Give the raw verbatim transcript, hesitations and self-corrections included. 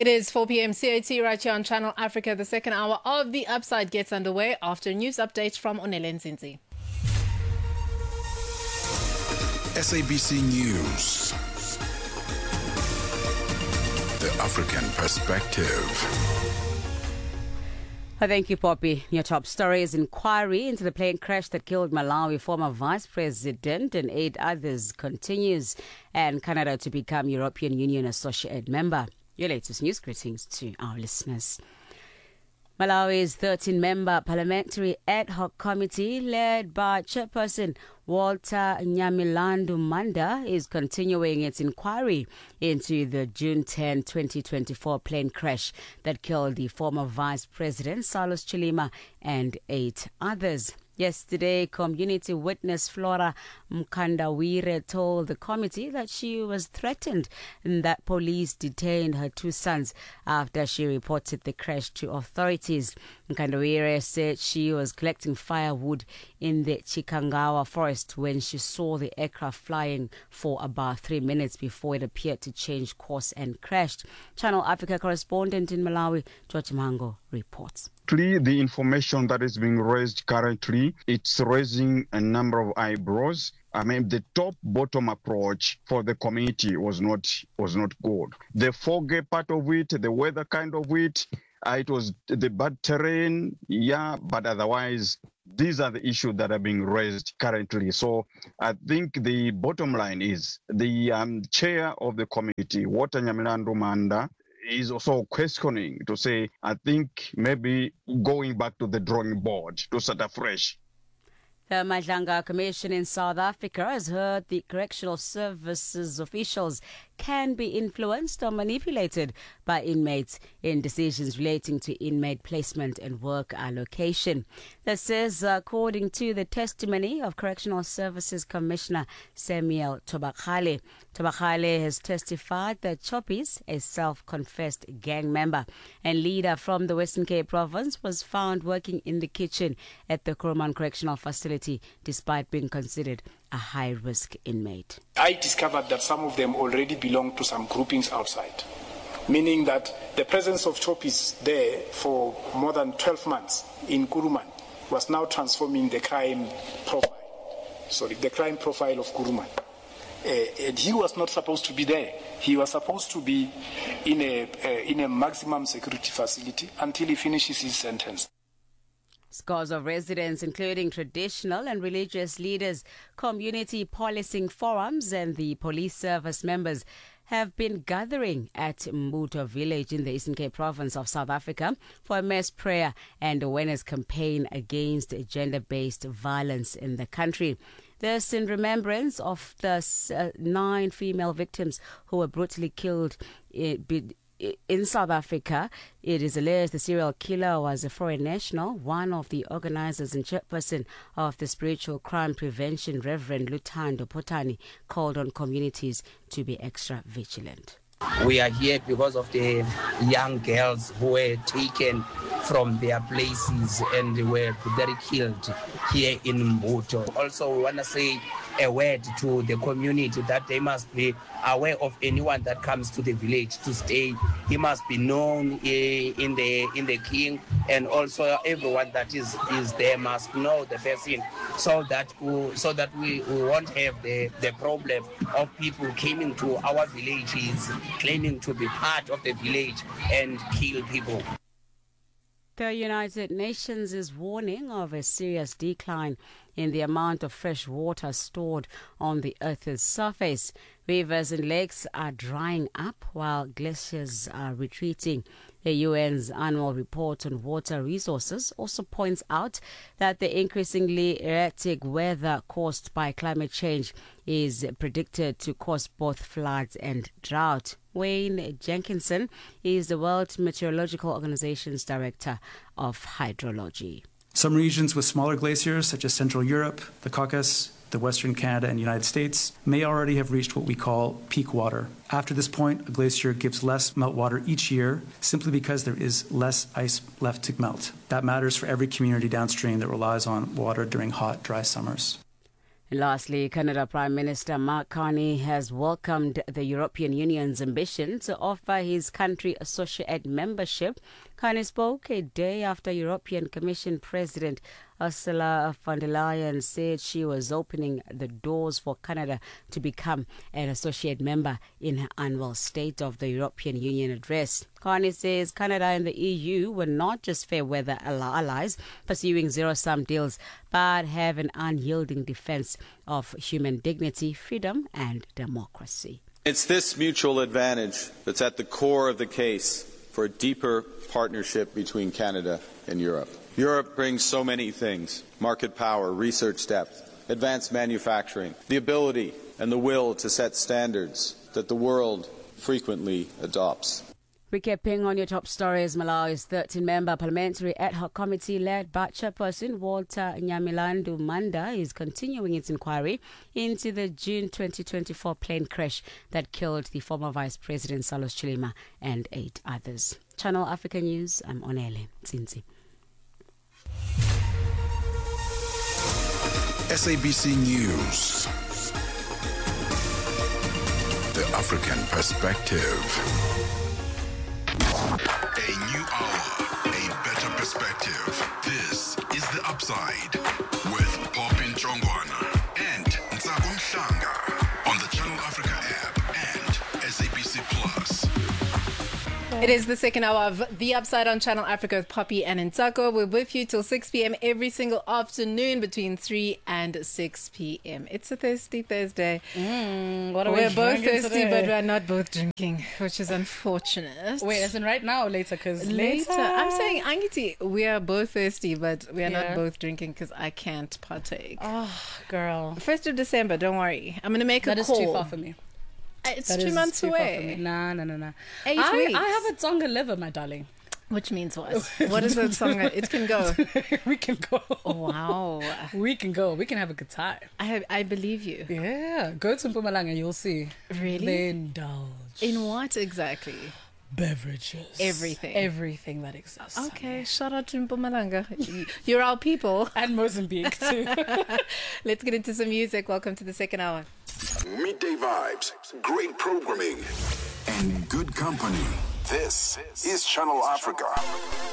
It is four p.m. C A T right here on Channel Africa. The second hour of The Upside gets underway after news updates from Onele Nzinzi. S A B C News. The African Perspective. Thank you, Poppy. Your top story is inquiry into the plane crash that killed Malawi former Vice President and eight others continues, and Canada to become European Union associate member. Your latest news greetings to our listeners. Malawi's thirteen-member parliamentary ad hoc committee, led by Chairperson Walter Nyamilandu Manda, is continuing its inquiry into the June tenth, twenty twenty-four plane crash that killed the former Vice President Salus Chilima and eight others. Yesterday, community witness Flora Mkandawire told the committee that she was threatened and that police detained her two sons after she reported the crash to authorities. Mkandawire said she was collecting firewood in the Chikangawa forest when she saw the aircraft flying for about three minutes before it appeared to change course and crashed. Channel Africa correspondent in Malawi, George Mango, reports. The information that is being raised currently, it's raising a number of eyebrows. I mean, the top-bottom approach for the community was not was not good. The foggy part of it, the weather kind of it, uh, it was the bad terrain, yeah, but otherwise, these are the issues that are being raised currently. So I think the bottom line is the um, chair of the committee, Walter Nyamilandu Manda, is also questioning to say, I think maybe going back to the drawing board to start afresh. The Madlanga Commission in South Africa has heard the correctional services officials can be influenced or manipulated by inmates in decisions relating to inmate placement and work allocation. This is according to the testimony of Correctional Services Commissioner Samuel Tobakhale. Tobakhale has testified that Choppies, a self-confessed gang member and leader from the Western Cape province, was found working in the kitchen at the Kuruman Correctional Facility despite being considered a high-risk inmate. I discovered that some of them already belong to some groupings outside, meaning that the presence of Choppies there for more than twelve months in Kuruman was now transforming the crime profile, sorry, the crime profile of Kuruman. Uh, and he was not supposed to be there. He was supposed to be in a, uh, in a maximum security facility until he finishes his sentence. Scores of residents, including traditional and religious leaders, community policing forums and the police service members, have been gathering at Mbuto village in the Eastern Cape province of South Africa for a mass prayer and awareness campaign against gender-based violence in the country. This in remembrance of the uh, nine female victims who were brutally killed in, in South Africa. It is alleged the serial killer was a foreign national. One of the organizers and chairperson of the Spiritual Crime Prevention, Reverend Luthando Potani, called on communities to be extra vigilant. We are here because of the young girls who were taken from their places and they were brutally killed here in Mbuto. Also, we want to say a word to the community that they must be aware of anyone that comes to the village to stay. He must be known in the in the king, and also everyone that is is there must know the person, so that we, so that we, we won't have the the problem of people coming to our villages claiming to be part of the village and kill people. The United Nations is warning of a serious decline in the amount of fresh water stored on the Earth's surface. Rivers and lakes are drying up while glaciers are retreating. The U N's annual report on water resources also points out that the increasingly erratic weather caused by climate change is predicted to cause both floods and drought. Wayne Jenkinson is the World Meteorological Organization's Director of Hydrology. Some regions with smaller glaciers, such as Central Europe, the Caucasus, the Western Canada and United States, may already have reached what we call peak water. After this point, a glacier gives less meltwater each year simply because there is less ice left to melt. That matters for every community downstream that relies on water during hot, dry summers. And lastly, Canada Prime Minister Mark Carney has welcomed the European Union's ambition to offer his country associate membership. Carney spoke a day after European Commission President Ursula von der Leyen said she was opening the doors for Canada to become an associate member in her annual State of the European Union address. Carney says Canada and the E U were not just fair weather allies pursuing zero-sum deals, but have an unyielding defense of human dignity, freedom and democracy. It's this mutual advantage that's at the core of the case for a deeper partnership between Canada and Europe. Europe brings so many things: market power, research depth, advanced manufacturing, the ability and the will to set standards that the world frequently adopts. Recapping on your top stories, Malawi's thirteen-member parliamentary ad hoc committee led by Chairperson Walter Nyamilandu Manda is continuing its inquiry into the June twenty twenty-four plane crash that killed the former Vice President Salus Chilima and eight others. Channel Africa News, I'm Onele Tsinzi. S A B C News. The African Perspective. A new hour, a better perspective. This is The Upside with Popin Chongwana and Ntsako Mhlanga on the Channel Africa app and S A B C Plus. It is the second hour of The Upside on Channel Africa with Poppy and Ntsako. We're with you till six p.m. every single afternoon between three and six p.m. It's a thirsty Thursday. Mm, what are we're we both thirsty, today? but we're not both drinking, which is unfortunate. Wait, as in right now or later? Because Later. later. I'm saying, Angiti, we are both thirsty, but we are Yeah. not both drinking because I can't partake. Oh, girl. First of December, don't worry. I'm going to make That a is call. too far for me. It's That two is months too far for me. away. Nah, nah, nah, nah. Eight I, weeks. I have a Tonga liver, my darling. Which means what? What is that song? It can go. We can go. Oh, wow. We can go. We can have a good time. I have, I believe you. Yeah. Go to Mpumalanga, you'll see. Really? They indulge. In what exactly? Beverages. Everything. Everything that exists. Okay, shout out to Mpumalanga. You're our people. And Mozambique, too. Let's get into some music. Welcome to the second hour. Midday vibes, great programming, and good company. This is Channel Africa.